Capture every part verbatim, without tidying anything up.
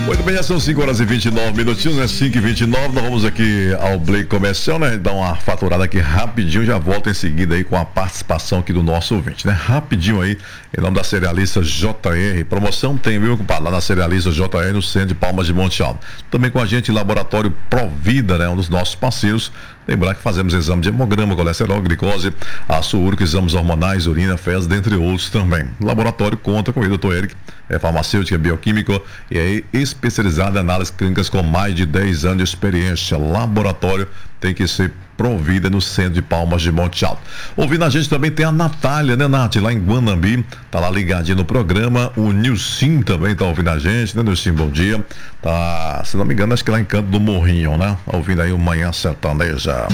Muito bem, já são cinco horas e vinte e nove minutinhos, né? cinco e vinte e nove, nós vamos aqui ao break comercial, né? Dar uma faturada aqui rapidinho, já volto em seguida aí com a participação aqui do nosso ouvinte, né? Rapidinho aí, em nome da Cerealista J R. Promoção tem, viu, compadre? Lá na Cerealista J R, no centro de Palmas de Monte Alto. Também com a gente, Laboratório Provida, né? Um dos nossos parceiros. Lembrar que fazemos exame de hemograma, colesterol, glicose, ácido úrico, exames hormonais, urina, fezes, dentre outros também. O laboratório conta com o doutor Eric, é farmacêutico, é bioquímico e é especializado em análises clínicas com mais de dez anos de experiência. Laboratório tem que ser Provida no centro de Palmas de Monte Alto. Ouvindo a gente também tem a Natália, né, Nath? Lá em Guanambi, tá lá ligadinho no programa. O Nilcim também tá ouvindo a gente, né, Nilcim? Bom dia. Tá, se não me engano, acho que lá em Canto do Morrinho, né? Ouvindo aí o Manhã Sertaneja.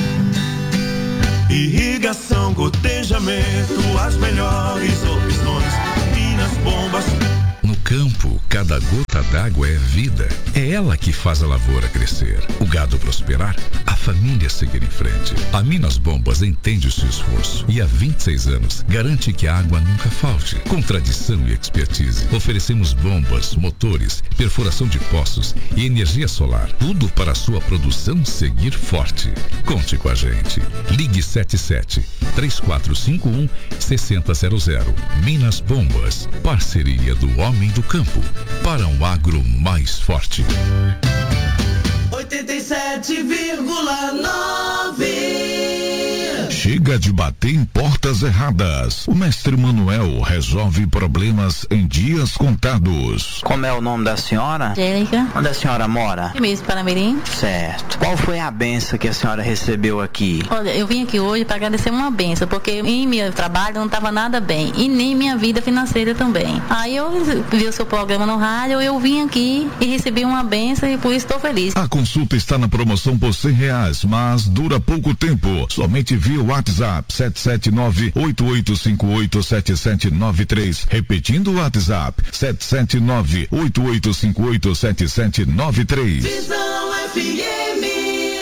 Irrigação, gotejamento, as melhores opções. Minas Bombas. No campo, cada gota d'água é vida. É ela que faz a lavoura crescer, o gado prosperar, a família seguir em frente. A Minas Bombas entende o seu esforço e há vinte e seis anos garante que a água nunca falte. Com tradição e expertise, oferecemos bombas, motores, perfuração de poços e energia solar. Tudo para a sua produção seguir forte. Conte com a gente. Ligue sete sete, três quatro cinco um, seis zero zero zero. Minas Bombas, parceria do homem do campo para um agro mais forte. oitenta e sete vírgula nove. Chega de bater em portas erradas. O mestre Manuel resolve problemas em dias contados. Como é o nome da senhora? Angélica. Onde a senhora mora? Mesmo, Panamirim. Certo. Qual foi a benção que a senhora recebeu aqui? Olha, eu vim aqui hoje para agradecer uma benção, porque em meu trabalho não estava nada bem, e nem minha vida financeira também. Aí eu vi o seu programa no rádio, eu vim aqui e recebi uma benção e por isso estou feliz. A consulta está na promoção por cem reais, mas dura pouco tempo. Somente via WhatsApp sete sete nove, oito oito cinco oito, sete sete nove três. Repetindo o WhatsApp sete sete nove, oito oito cinco oito, sete sete nove três. Visão F M.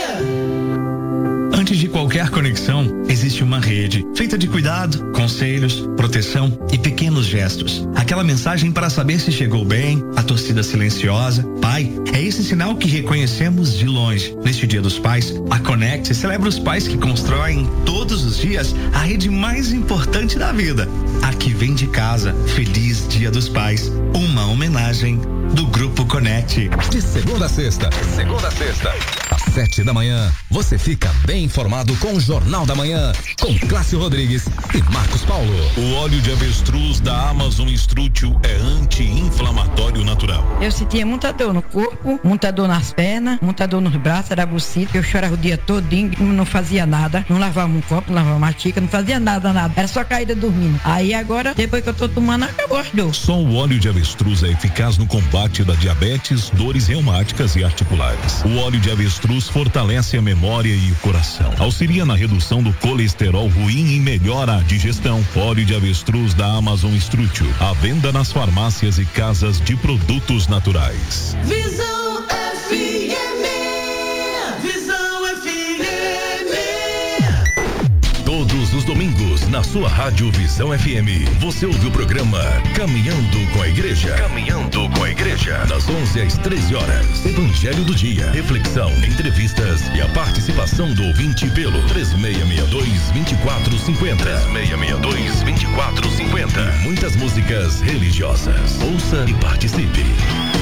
Antes de qualquer conexão, existe uma rede feita de cuidado, conselhos, proteção e pequenos gestos. Aquela mensagem para saber se chegou bem, a torcida silenciosa. Pai, é esse sinal que reconhecemos de longe. Neste Dia dos Pais, a Conect celebra os pais que constroem todos os dias a rede mais importante da vida. A que vem de casa. Feliz Dia dos Pais. Uma homenagem do Grupo Conect. De segunda a sexta, segunda a sexta, às sete da manhã, você fica bem informado com o Jornal da Manhã, com Cláudio Rodrigues e Marcos Paulo. O óleo de avestruz da Amazon Strútil é anti-inflamatório natural. Eu sentia muita dor no corpo, muita dor nas pernas, muita dor nos braços, era bucita, eu chorava o dia todinho, não fazia nada, não lavava um copo, não lavava uma xícara, não fazia nada, nada, era só caída dormindo. Aí agora, depois que eu tô tomando, acabou as dores. Só o óleo de avestruz é eficaz no combate da diabetes, dores reumáticas e articulares. O óleo de avestruz fortalece a memória e o coração, auxilia na redução do colesterol ruim e melhora a digestão. Óleo de avestruz da Amazon Strútil, à venda nas farmácias e casas de produtos naturais. Visão F M. Visão F M. Todos os domingos, na sua rádio Visão F M, você ouve o programa Caminhando com a Igreja. Caminhando com a Igreja. Das onze às treze horas. Evangelho do dia, reflexão, entrevistas e a participação do ouvinte pelo três seis seis dois, dois quatro cinco zero. três seis seis dois, dois quatro cinco zero. E muitas músicas religiosas. Ouça e participe.